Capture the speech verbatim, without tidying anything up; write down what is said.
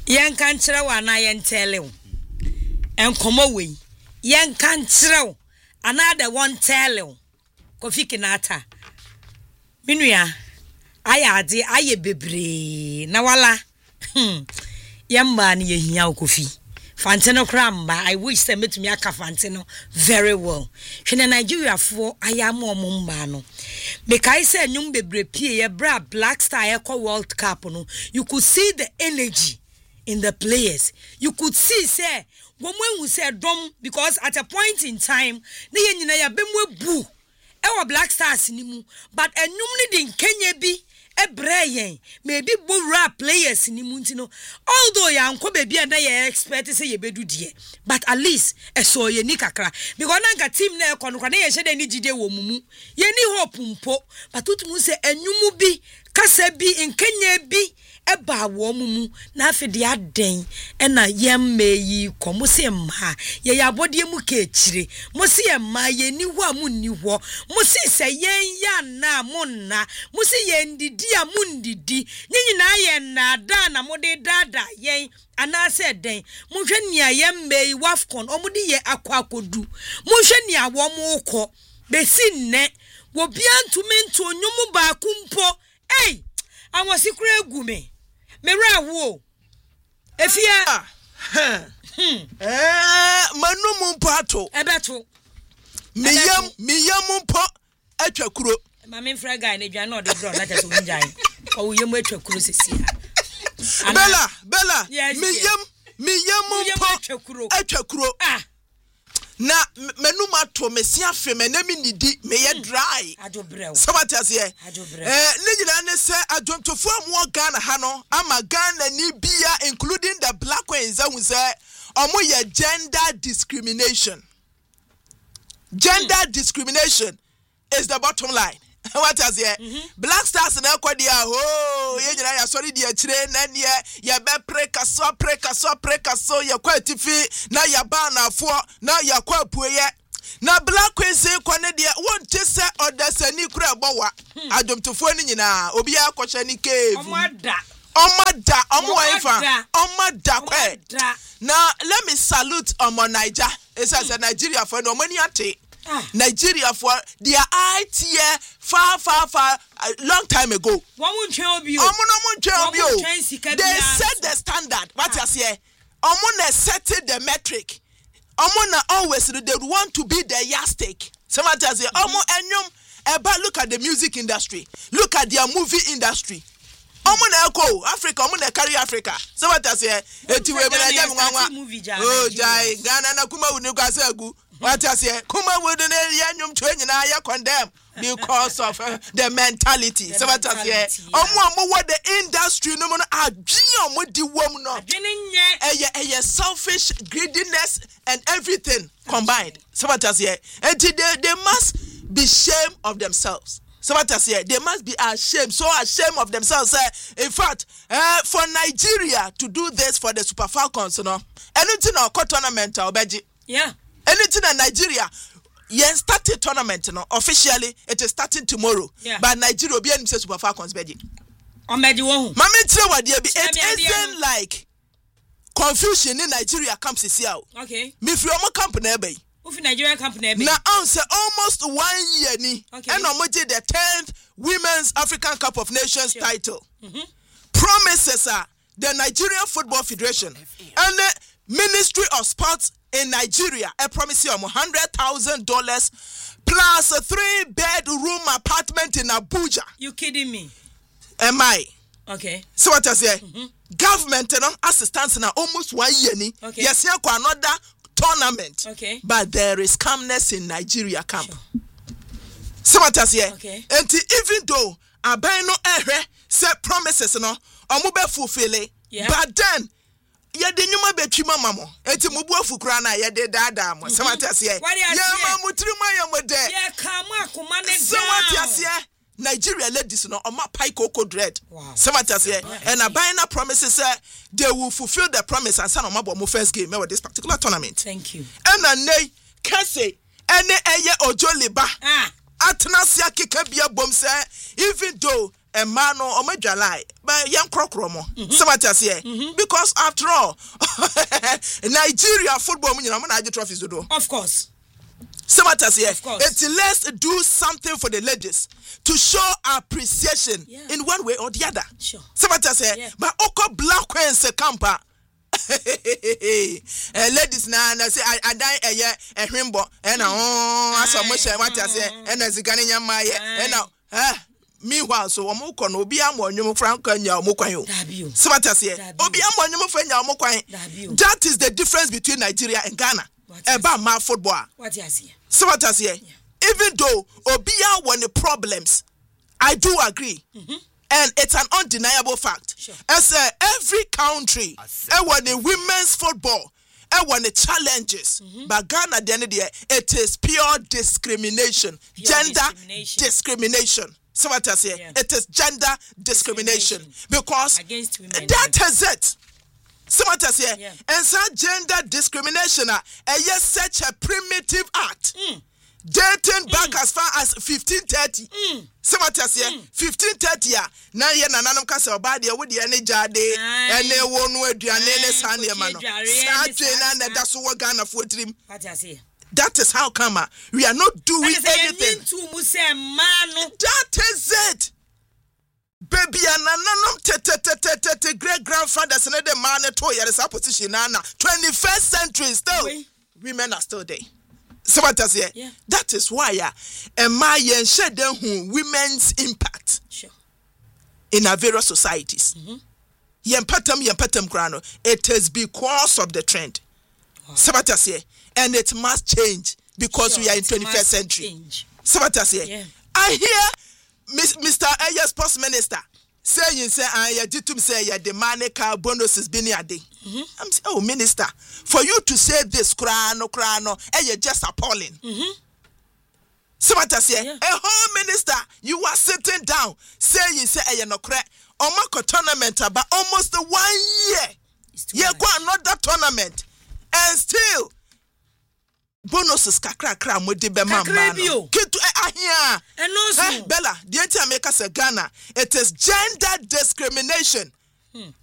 yen kan kyerɛ wa na yen tele wo enkomo we yen kan kyerɛ wo another one tele wo Kofi Kinata minua ayade aye bebre na wala hmm yamba ni yehia Kofi Fantino kramba I wish say metumi aka Fantino very well hwene Nigeria fo ayamo omumba no mekai say nyum bebre pie ye bra Black Star Eco World Cup no you could see the energy in the players you could see say women who say dom because at a point in time ne ye nyina ya bemwe bu ewa Black Stars ni mu but enum ni din Kenya bi ebrayen maybe bo rap players ni mu ntino although ya nko baby and ya expect say ye bedu die but at least eso ye ni kakra because nanka team na ekọ no kwa na ye hye ni gide wo mumu ye ni hope mpo but tutu say enum bi kasa bi Kenya bi eba wo mumu na afede aden ena yemme yi komo se mma ye yabodie mu ka echire mo se yemma ye ni ho amu ni ho mo se se yen ya na mo na mo se ye ndidi a mo ndidi nyina ye na da na mo de dada yen ana se den mo hwe nia yemme yi wafcon omudi ye akwa akodu mo hwe nia wo mo kọ besi nne wo bia ntumentu onyum ba kumpo eh awon sikure egume Mera wo efia hmm eh manu mumpo ato ebeto miyam miyam mumpo atwa kuro ma me mfra guy na dwan na ode bro na tese wunjan o wo yem atwa kuro sesia Bella Bella miyam miyam mumpo atwa kuro ah na menu mato mesia fe me na mi nidi me ye dry adobrew sabata se eh ne nyina ne se adwontofo amu Ghana ha no ama Ghana ni bia including the black ones who say omo ye gender discrimination gender mm. discrimination is the bottom line. What is here? Mm-hmm. Black Stars na kwadi a ho ye nyina ya sorry di akire na ne ya be preka so preka so preka so ya kwatifi na ya ba na afo na ya kwapuye na Black Queen kwa ne de won tese odasani kura bowa adwomtofo ni nyina obi akọhye ni cave omada omada omwaifa omada kwe na let me salute omo Niger esa say Nigeria for no money ate Ah. Nigeria for their I T far far far a long time ago. They set the standard. What you say? Omuna set the metric. Omuna always they want to be the yardstick. Somebody say, Omo enyum. But look at the music industry. Look at their movie industry. Omuna eko Africa. Omuna carry Africa. Somebody say, oh jai Ghana na kuma unigase agu. What I say, Kuma wouldn't yanyum training I condemn because of uh, the mentality. So what I say, oh, what the industry no more are Gion with the woman, a selfish greediness and everything combined. So what I say, and today they must be ashamed of themselves. So what I say, they must be ashamed, so ashamed of themselves. Uh, in fact, uh, for Nigeria to do this for the Super Falcons, you know, anything or tournament or beji. Yeah. Anything in Nigeria, yes, started tournament, no, officially it is starting tomorrow. Yeah. But Nigeria will be in Super Falcons, beji. On beji won't. Mama, it isn't like confusion in Nigeria comes to see out. Okay. Me from a company, baby. Who Nigerian company? Now, answer almost one year, ni. Okay. And I'm the tenth Women's African Cup of Nations sure. title. Mm-hmm. Promises are the Nigerian Football Federation and the Ministry of Sports in Nigeria. I promise you one hundred thousand dollars plus a three bedroom apartment in Abuja. You kidding me? Am I? Okay. So what I say? Mm-hmm. Government and assistance now almost one year ni. Okay. Yes, here another tournament. Okay. But there is calmness in Nigeria camp. Sure. So what I say? Okay. And even though I no eh set promises no, omo be fulfill it. Yeah. But then ya de nyuma betwi mama mo enti mubu afukura na ya de dada mo samata se ya mamu trima ya mo de ya kama akoma ne da samata se Nigeria ladies no oma pai cocoa dread samata se and abina promises say they will fulfill the promise and san omabo mo first game with this particular tournament. Thank you. And nay kase ene eye ojoliba ah atna sia keka bia bom say even though a man or medjalai, but young crocromo. Somebody say, because after all, Nigeria football, you know, I get trophies to do. Of course. Somebody say, it's let's do something for the ladies to show appreciation yeah. in one way or the other. Sure. Somebody say, yeah. but Oko Black Queen's camper. Ladies now, I say I die a year a himbo and oh, as a much I want to say, and as a Ghanian Maya, and now, eh. Meanwhile, so Omoko no be am on you Frank and Yamokwayo. Somebody say, Obi am on you friend Yamokwayo. That is the difference between Nigeria and Ghana. About my football. What you see? Somebody say, even though Obia won the problems, I do agree. Mm-hmm. And it's an undeniable fact. Sure. As uh, every country, I won the women's football, I won the challenges. Mm-hmm. But Ghana, the end of the day, it is pure discrimination, pure gender discrimination. discrimination. So what I say, yeah. it is gender discrimination, discrimination. Because against women, that yeah. is it. So what I say, yeah. and such gender discrimination, uh, is such a primitive act. Mm. Dating back mm. as far as fifteen thirty. Mm. So what I say, mm. fifteen thirty, now you're not a castle bad, you would be any jade, and they won't wait to an any Sunday man. Saturday, and that's what Ghana for dream. What I say. That is how come uh, we are not doing anything. That is it. Baby, and none of great grandfathers and the man at toy at position. twenty-first century still, oui. Women are still there. So what I say, yeah. That is why uh, and my and shed them women's impact sure. in our various societies. Yempatam yempatam grano. It is because of the trend. Wow. So what I say, and it must change because sure, we are in twenty-first century. Change. So what I say, yeah. I hear Mister Ayer Sports Minister saying, say, I did to say, yeah, the money car bonus is being a day. I'm saying, oh, Minister, for you to say this, crano, crano, and you're just appalling. Mm-hmm. So what I say, yeah. a whole minister, you are sitting down saying, say, I no crack, or mark a tournament about almost one year. You got another tournament, and still. Bonuses kakra kra modi be mama no kitu ahia and no Bella the entire make us a Ghana it is gender discrimination hmm.